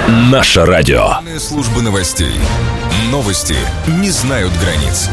Наше радио. Служба новостей. Новости не знают границ.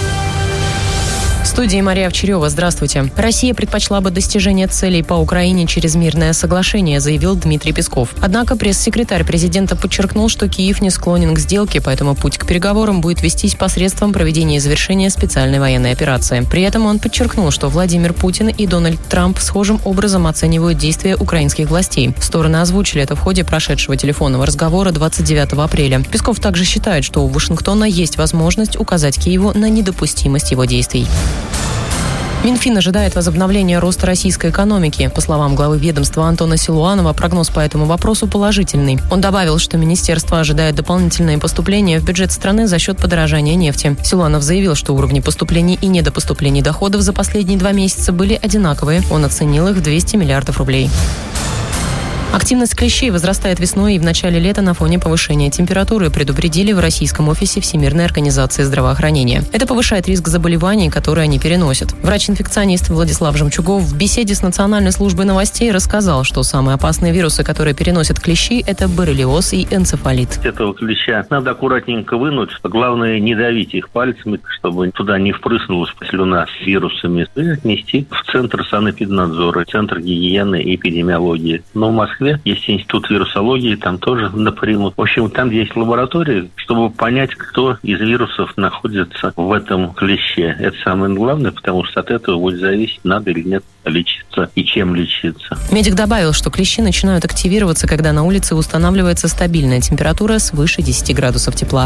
В студии Мария Овчарева. Здравствуйте. Россия предпочла бы достижение целей по Украине через мирное соглашение, заявил Дмитрий Песков. Однако пресс-секретарь президента подчеркнул, что Киев не склонен к сделке, поэтому путь к переговорам будет вестись посредством проведения и завершения специальной военной операции. При этом он подчеркнул, что Владимир Путин и Дональд Трамп схожим образом оценивают действия украинских властей. Стороны озвучили это в ходе прошедшего телефонного разговора 29 апреля. Песков также считает, что у Вашингтона есть возможность указать Киеву на недопустимость его действий. Минфин ожидает возобновления роста российской экономики. По словам главы ведомства Антона Силуанова, прогноз по этому вопросу положительный. Он добавил, что министерство ожидает дополнительные поступления в бюджет страны за счет подорожания нефти. Силуанов заявил, что уровни поступлений и недопоступлений доходов за последние 2 месяца были одинаковые. Он оценил их в 200 миллиардов рублей. Активность клещей возрастает весной и в начале лета на фоне повышения температуры, предупредили в российском офисе Всемирной организации здравоохранения. Это повышает риск заболеваний, которые они переносят. Врач-инфекционист Владислав Жемчугов в беседе с Национальной службой новостей рассказал, что самые опасные вирусы, которые переносят клещи, это боррелиоз и энцефалит. Этого клеща надо аккуратненько вынуть. Главное, не давить их пальцами, чтобы туда не впрыснулась слюна с вирусами. И отнести в Центр санэпиднадзора, Центр гигиены и эпидемиологии. Но в Москве есть институт вирусологии, там тоже напрямую. В общем, там есть лаборатория, чтобы понять, кто из вирусов находится в этом клеще. Это самое главное, потому что от этого будет зависеть, надо или нет лечиться и чем лечиться. Медик добавил, что клещи начинают активироваться, когда на улице устанавливается стабильная температура свыше 10 градусов тепла.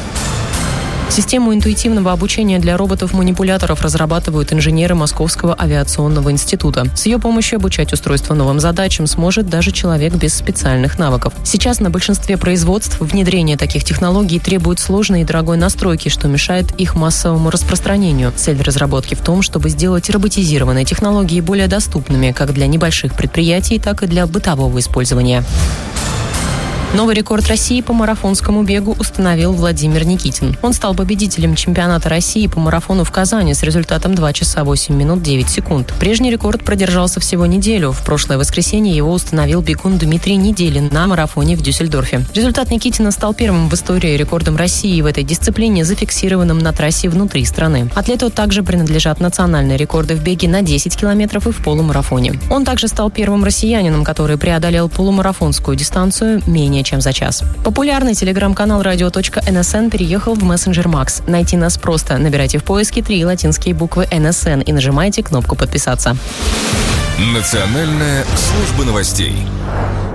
Систему интуитивного обучения для роботов-манипуляторов разрабатывают инженеры Московского авиационного института. С ее помощью обучать устройство новым задачам сможет даже человек без специальных навыков. Сейчас на большинстве производств внедрение таких технологий требует сложной и дорогой настройки, что мешает их массовому распространению. Цель разработки в том, чтобы сделать роботизированные технологии более доступными как для небольших предприятий, так и для бытового использования. Новый рекорд России по марафонскому бегу установил Владимир Никитин. Он стал победителем чемпионата России по марафону в Казани с результатом 2 часа 8 минут 9 секунд. Прежний рекорд продержался всего неделю. В прошлое воскресенье его установил бегун Дмитрий Неделин на марафоне в Дюссельдорфе. Результат Никитина стал первым в истории рекордом России в этой дисциплине, зафиксированным на трассе внутри страны. Атлету также принадлежат национальные рекорды в беге на 10 километров и в полумарафоне. Он также стал первым россиянином, который преодолел полумарафонскую дистанцию менее чем за час. Популярный телеграм-канал radio.nsn переехал в мессенджер Max. Найти нас просто. Набирайте в поиске 3 латинские буквы NSN и нажимайте кнопку «Подписаться». Национальная служба новостей.